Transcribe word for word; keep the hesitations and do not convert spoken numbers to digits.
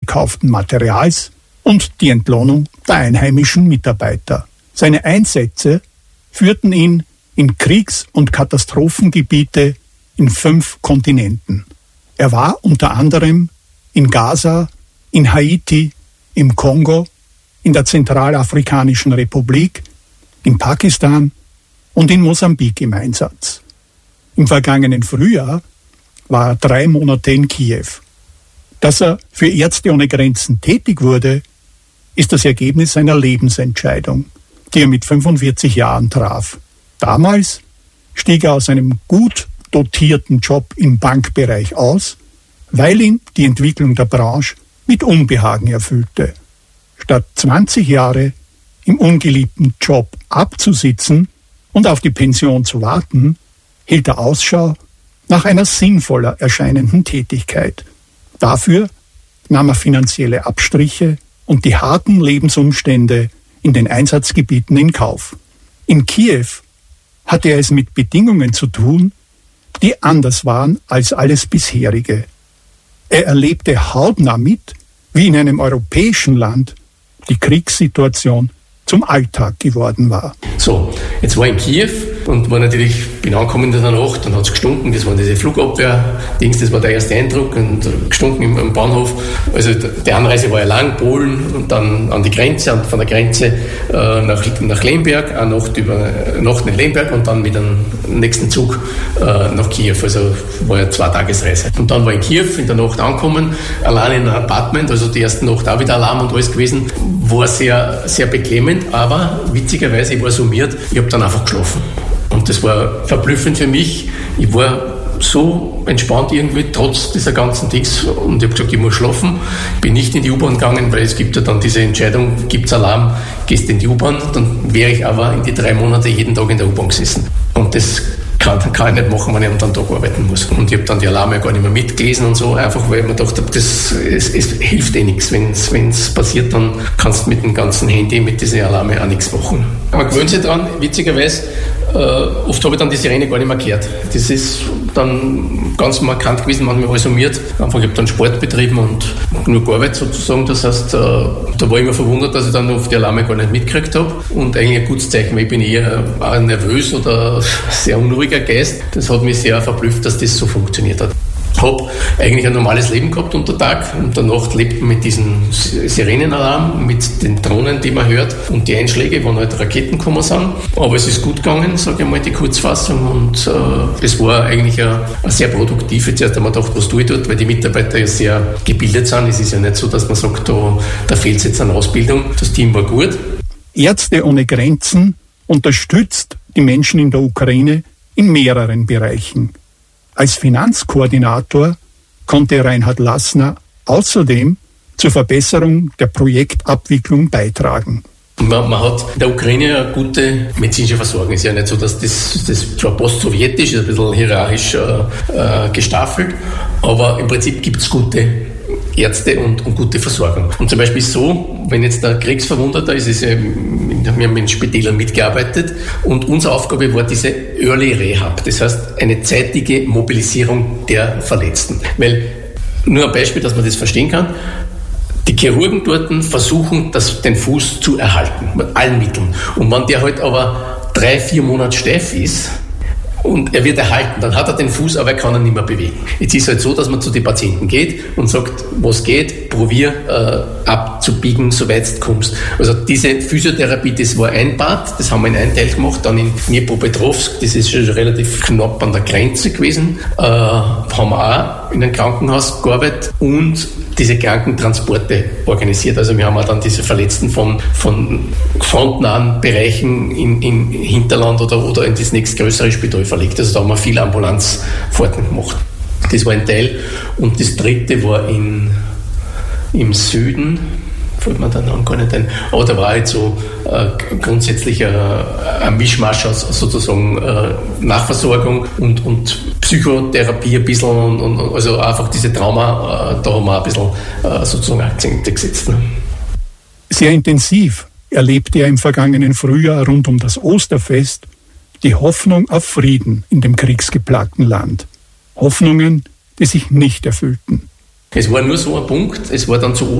gekauften Materials und die Entlohnung der einheimischen Mitarbeiter. Seine Einsätze führten ihn in Kriegs- und Katastrophengebiete in fünf Kontinenten. Er war unter anderem in Gaza, in Haiti, im Kongo, in der Zentralafrikanischen Republik, in Pakistan und in Mosambik im Einsatz. Im vergangenen Frühjahr war er drei Monate in Kiew. Dass er für Ärzte ohne Grenzen tätig wurde, ist das Ergebnis einer Lebensentscheidung, die er mit fünfundvierzig Jahren traf. Damals stieg er aus einem gut dotierten Job im Bankbereich aus, weil ihn die Entwicklung der Branche mit Unbehagen erfüllte. Statt zwanzig Jahre im ungeliebten Job abzusitzen und auf die Pension zu warten, hielt er Ausschau nach einer sinnvoller erscheinenden Tätigkeit. Dafür nahm er finanzielle Abstriche und die harten Lebensumstände in den Einsatzgebieten in Kauf. In Kiew hatte er es mit Bedingungen zu tun, die anders waren als alles bisherige. Er erlebte hautnah mit, wie in einem europäischen Land die Kriegssituation zum Alltag geworden war. So, jetzt war ich in Kiew und war natürlich, bin angekommen in der Nacht, dann hat es gestunken, das waren diese Flugabwehr-Dings, das war der erste Eindruck, und gestunken im, im Bahnhof. Also die Anreise war ja lang, Polen und dann an die Grenze, und von der Grenze äh, nach, nach Lemberg, eine Nacht über Nacht in Lemberg und dann mit dem nächsten Zug äh, nach Kiew, also war ja zwei Tagesreise. Und dann war ich in Kiew, in der Nacht angekommen, allein in einem Apartment, also die erste Nacht auch wieder Alarm und alles gewesen, war sehr, sehr beklemmend, aber witzigerweise, ich war summiert, ich habe dann einfach geschlafen. Und das war verblüffend für mich. Ich war so entspannt irgendwie, trotz dieser ganzen Dings. Und ich habe gesagt, ich muss schlafen. Ich bin nicht in die U-Bahn gegangen, weil es gibt ja dann diese Entscheidung, gibt es Alarm, gehst in die U-Bahn. Dann wäre ich aber in die drei Monate jeden Tag in der U-Bahn gesessen. Und das kann, kann ich nicht machen, wenn ich am Tag arbeiten muss. Und ich habe dann die Alarme gar nicht mehr mitgelesen und so, einfach weil ich mir gedacht habe, das, es, es hilft eh nichts. Wenn es passiert, dann kannst du mit dem ganzen Handy, mit diesen Alarme auch nichts machen. Man gewöhnt sich dran, witzigerweise. Äh, oft habe ich dann die Sirene gar nicht mehr gehört. Das ist dann ganz markant gewesen, manchmal resümiert. Einfach, ich habe dann Sport betrieben und nur gearbeitet sozusagen. Das heißt, äh, da war ich immer verwundert, dass ich dann auf die Alarme gar nicht mitgekriegt habe. Und eigentlich ein gutes Zeichen, weil ich bin eher auch nervös oder sehr unruhiger Geist. Das hat mich sehr verblüfft, dass das so funktioniert hat. Ich habe eigentlich ein normales Leben gehabt unter Tag und der Nacht lebt man mit diesem Sirenenalarm, mit den Drohnen, die man hört und die Einschläge, wann halt Raketen gekommen sind. Aber es ist gut gegangen, sage ich mal, die Kurzfassung, und äh, es war eigentlich eine, eine sehr produktive. Zuerst haben wir gedacht, was tue ich dort, weil die Mitarbeiter ja sehr gebildet sind. Es ist ja nicht so, dass man sagt, da, da fehlt es jetzt an Ausbildung. Das Team war gut. Ärzte ohne Grenzen unterstützt die Menschen in der Ukraine in mehreren Bereichen. Als Finanzkoordinator konnte Reinhard Lassner außerdem zur Verbesserung der Projektabwicklung beitragen. Man, man hat in der Ukraine eine gute medizinische Versorgung. Es ist ja nicht so, dass das, das zwar postsowjetisch ist, ein bisschen hierarchisch äh, gestaffelt, aber im Prinzip gibt es gute Ärzte und, und gute Versorgung. Und zum Beispiel so, wenn jetzt der Kriegsverwundeter ist, ist ja, wir haben in Spitälern mitgearbeitet und unsere Aufgabe war diese Early Rehab, das heißt eine zeitige Mobilisierung der Verletzten. Weil, nur ein Beispiel, dass man das verstehen kann, die Chirurgen dort versuchen, das, den Fuß zu erhalten, mit allen Mitteln. Und wenn der halt aber drei, vier Monate steif ist, und er wird erhalten, dann hat er den Fuß, aber er kann ihn nicht mehr bewegen. Jetzt ist es halt so, dass man zu den Patienten geht und sagt, was geht, probier äh, abzubiegen, soweit du kommst. Also diese Physiotherapie, das war ein Part, das haben wir in einem Teil gemacht, dann in Dnipropetrovsk, das ist schon relativ knapp an der Grenze gewesen, äh, haben wir auch in einem Krankenhaus gearbeitet und diese Krankentransporte organisiert. Also wir haben auch dann diese Verletzten von, von frontnahen Bereichen in, in Hinterland oder, oder in das nächstgrößere Spital verlegt. Also da haben wir viele Ambulanzfahrten gemacht. Das war ein Teil. Und das dritte war in, im Süden, fällt mir dann an, gar nicht ein. Aber da war halt so äh, grundsätzlich äh, ein Mischmasch aus sozusagen äh, Nachversorgung und, und Psychotherapie ein bisschen und, und also einfach diese Trauma, äh, da haben wir ein bisschen äh, sozusagen Akzente gesetzt. Ne? Sehr intensiv erlebte er im vergangenen Frühjahr rund um das Osterfest die Hoffnung auf Frieden in dem kriegsgeplagten Land. Hoffnungen, die sich nicht erfüllten. Es war nur so ein Punkt, es war dann zu